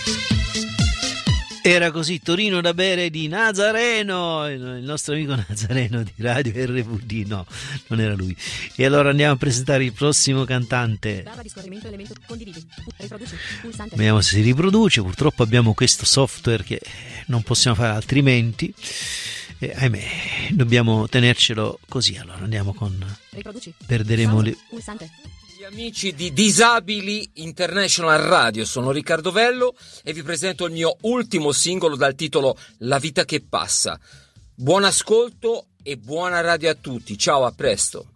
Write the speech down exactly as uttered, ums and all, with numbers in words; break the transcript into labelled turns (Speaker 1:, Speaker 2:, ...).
Speaker 1: Era così Torino da bere di Nazareno, il nostro amico Nazareno di Radio R V D. No, non era lui. E allora andiamo a presentare il prossimo cantante.
Speaker 2: Barra di scorrimento, elemento, condividi, riproduci, pulsante.
Speaker 1: Vediamo se si riproduce. Purtroppo abbiamo questo software che non possiamo fare altrimenti. E, ahimè, dobbiamo tenercelo così. Allora andiamo con
Speaker 2: riproduci.
Speaker 1: Perderemo le...
Speaker 2: Pulsante.
Speaker 3: Amici di Disabili International Radio, sono Riccardo Vello e vi presento il mio ultimo singolo dal titolo La vita che passa. Buon ascolto e buona radio a tutti, ciao, a presto.